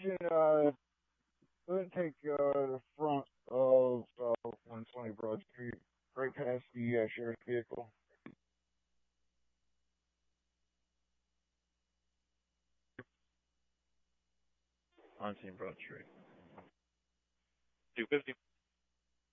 question, couldn't take the front of 120 Broad Street, right past the sheriff's vehicle. On St. Broad Street. 250.